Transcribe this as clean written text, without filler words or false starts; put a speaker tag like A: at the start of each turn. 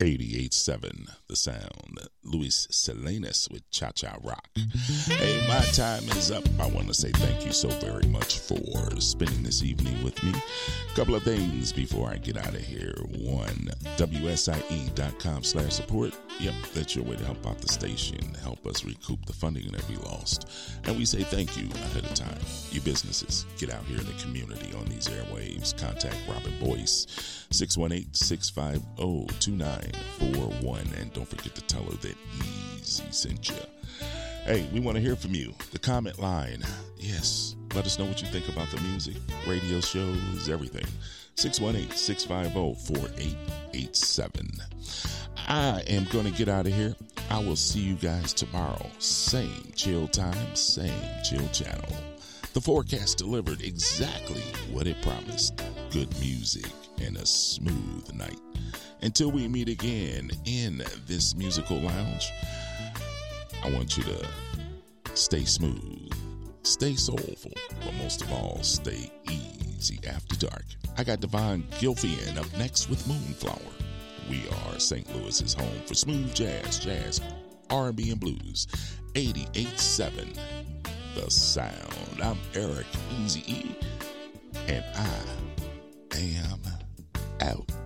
A: 88.7 The Sound. Luis Salinas with Cha Cha Rock. Hey, my time is up. I want to say thank you so very much for spending this evening with me. A couple of things before I get out of here. One, WSIE.com/support. Yep, that's your way to help out the station, help us recoup the funding that we lost. And we say thank you ahead of time. You businesses, get out here in the community on these airwaves. Contact Robin Boyce, 618-650-2941. And don't forget to tell her that Easy sent you. Hey, we want to hear from you. The comment line. Yes, let us know what you think about the music, radio shows, everything. 618-650-4887. I am going to get out of here. I will see you guys tomorrow. Same chill time, same chill channel. The forecast delivered exactly what it promised. Good music and a smooth night. Until we meet again in this musical lounge, I want you to stay smooth, stay soulful, but most of all, stay easy after dark. I got Devon Gilfian up next with Moonflower. We are St. Louis's home for smooth jazz, R&B, and blues. 88.7 The Sound. I'm Eric Easy E, and I am out.